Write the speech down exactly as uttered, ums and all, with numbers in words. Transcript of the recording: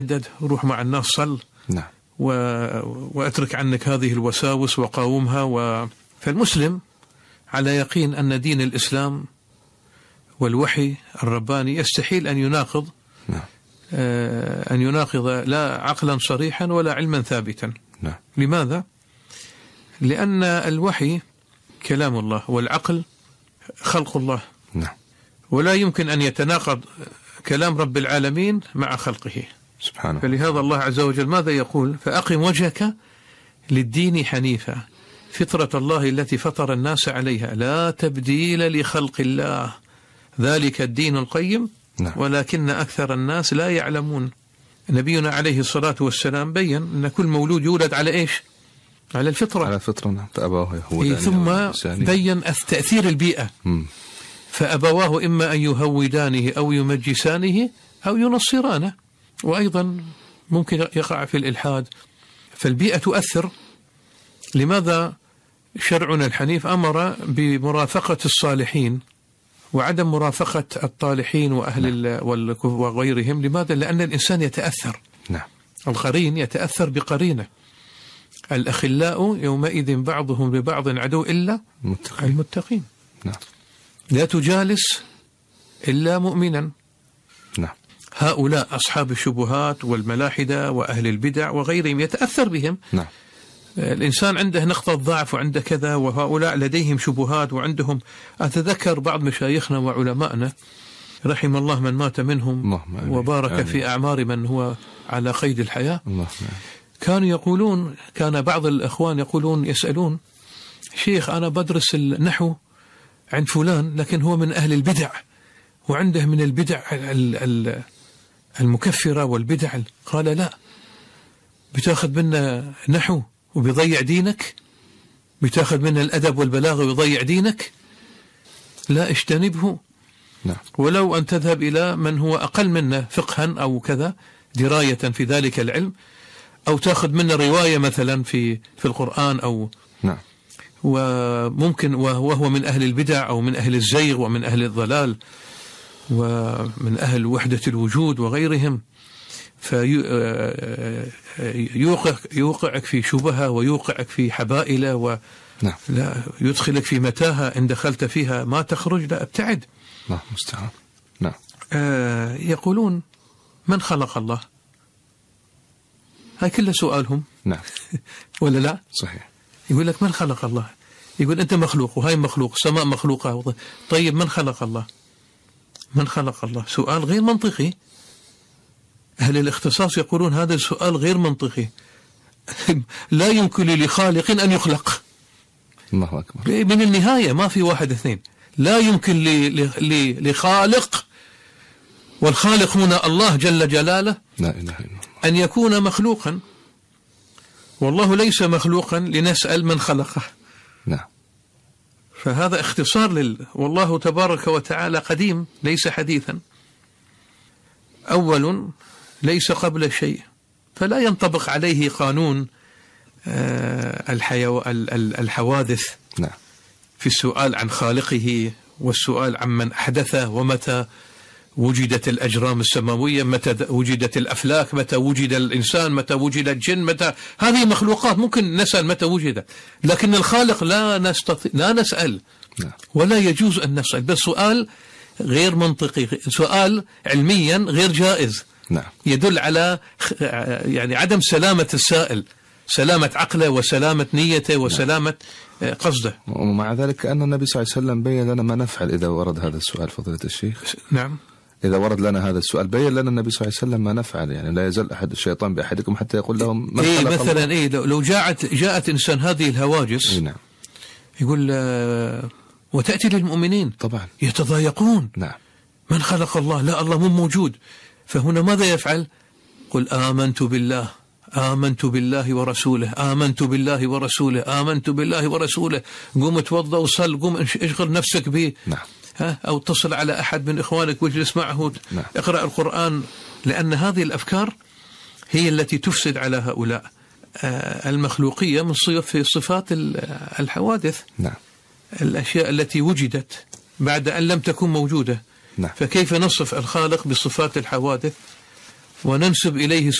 روح مع الناس صل. نعم. و... وأترك عنك هذه الوساوس وقاومها. و... فالمسلم على يقين أن دين الإسلام والوحي الرباني يستحيل أن يناقض نعم. آه أن يناقض لا عقلا صريحا ولا علما ثابتا. نعم. لماذا؟ لأن الوحي كلام الله والعقل خلق الله. نعم. ولا يمكن أن يتناقض كلام رب العالمين مع خلقه سبحانه. فلهذا الله عز وجل ماذا يقول؟ فأقم وجهك للدين حنيفا فطرة الله التي فطر الناس عليها لا تبديل لخلق الله ذلك الدين القيم. نعم. ولكن أكثر الناس لا يعلمون. نبينا عليه الصلاة والسلام بيّن أن كل مولود يولد على إيش؟ على الفطرة. على الفطرة. نعم. فأبواه يهودانه ثم بيّن تأثير البيئة. م. فأبواه إما أن يهودانه أو يمجسانه أو ينصرانه. وأيضا ممكن يقع في الإلحاد. فالبيئة تؤثر. لماذا شرعنا الحنيف أمر بمرافقة الصالحين وعدم مرافقة الطالحين وأهل نعم. وغيرهم؟ لماذا؟ لأن الإنسان يتأثر. نعم. القرين يتأثر بقرينه. الأخلاء يومئذ بعضهم ببعض عدو إلا المتقين. المتقين. نعم. لا تجالس إلا مؤمنا. نعم. هؤلاء أصحاب الشبهات والملاحدة وأهل البدع وغيرهم يتأثر بهم. نعم. الإنسان عنده نقطة ضعف وعنده كذا وهؤلاء لديهم شبهات وعندهم. أتذكر بعض مشايخنا وعلمائنا رحم الله من مات منهم وبارك آمين. في أعمار من هو على قيد الحياة. الله. كانوا يقولون كان بعض الأخوان يقولون يسألون شيخ أنا بدرس النحو عند فلان لكن هو من أهل البدع وعنده من البدع المكفرة والبدع. قال لا بتاخذ منا نحو وبيضيع دينك؟ بتاخذ منا الأدب والبلاغة ويضيع دينك؟ لا اجتنبه. نعم. ولو أن تذهب إلى من هو أقل منا فقها أو كذا دراية في ذلك العلم أو تأخذ منا رواية مثلا في في القرآن أو نعم. وممكن وهو من أهل البدع أو من أهل الزيغ ومن أهل الضلال ومن أهل وحدة الوجود وغيرهم. فيوقعك في شبهة ويوقعك في حبائل و نعم. لا يدخلك في متاهة إن دخلت فيها ما تخرج. لا ابتعد. نعم مستعان. نعم. آه يقولون من خلق الله؟ هاي كلها سؤالهم. نعم. ولا لا؟ صحيح. يقول لك من خلق الله؟ يقول أنت مخلوق وهاي مخلوق سماء مخلوقة. طيب من خلق الله؟ من خلق الله؟ سؤال غير منطقي. أهل الاختصاص يقولون هذا السؤال غير منطقي. لا يمكن لخالق أن يخلق. الله أكبر. من النهاية ما في واحد اثنين. لا يمكن لخالق والخالق هنا الله جل جلاله لا إله إلا الله أن يكون مخلوقا. والله ليس مخلوقا لنسأل من خلقه. نعم. فهذا اختصار لل والله تبارك وتعالى قديم ليس حديثا أول ليس قبل شيء فلا ينطبق عليه قانون الحيو... الحوادث. نعم. في السؤال عن خالقه والسؤال عن من أحدثه ومتى وجدت الأجرام السماوية متى وجدت الأفلاك متى وجد الإنسان متى وجد الجن متى. هذه مخلوقات ممكن نسأل متى وجدت لكن الخالق لا نستطيع لا نسأل. نعم. ولا يجوز أن نسأل. بس سؤال غير منطقي سؤال علميا غير جائز. نعم. يدل على يعني عدم سلامة السائل سلامة عقله وسلامة نيته وسلامة نعم. قصده. ومع ذلك أن النبي صلى الله عليه وسلم بين لنا ما نفعل إذا ورد هذا السؤال فضيلة الشيخ. نعم. إذا ورد لنا هذا السؤال بين لنا النبي صلى الله عليه وسلم ما نفعل. يعني لا يزال أحد الشيطان بأحدكم حتى يقول لهم من إيه خلق مثلا الله. إيه لو جاءت جاءت إنسان هذه الهواجس. إيه نعم. يقول آه وتأتي للمؤمنين طبعا يتضايقون. نعم. من خلق الله؟ لا الله مو موجود. فهنا ماذا يفعل؟ قل آمنت بالله آمنت بالله ورسوله آمنت بالله ورسوله آمنت بالله ورسوله. قوم توضأ وصل قوم اشغل نفسك به. نعم. ها أو اتصل على أحد من إخوانك واجلس معه. نعم. اقرأ القرآن. لأن هذه الأفكار هي التي تفسد على هؤلاء. آه المخلوقية من في صفات الحوادث. نعم. الأشياء التي وجدت بعد أن لم تكن موجودة. نعم. فكيف نصف الخالق بصفات الحوادث؟ وننسب إليه